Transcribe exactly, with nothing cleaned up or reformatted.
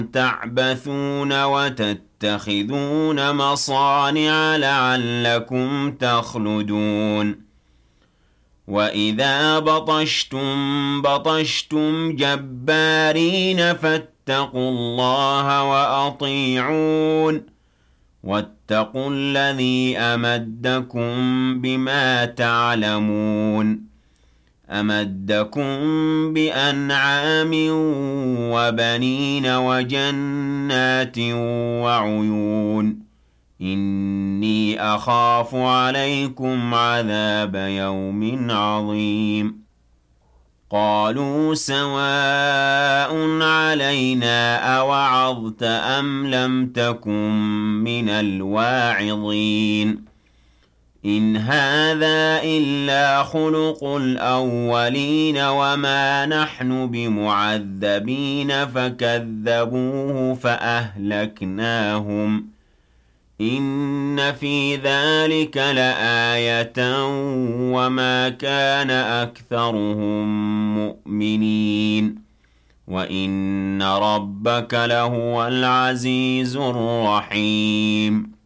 تعبثون وتتخذون مصانع لعلكم تخلدون وإذا بطشتم بطشتم جبارين فاتقوا الله وأطيعون واتقوا الذي أمدكم بما تعلمون أمدكم بأنعام وبنين وجنات وعيون إني أخاف عليكم عذاب يوم عظيم قالوا سواء علينا أوعظت أم لم تكن من الواعظين إن هذا إلا خلق الأولين وما نحن بمعذبين فكذبوه فأهلكناهم إن في ذلك لآية وما كان أكثرهم مؤمنين وإن ربك لهو العزيز الرحيم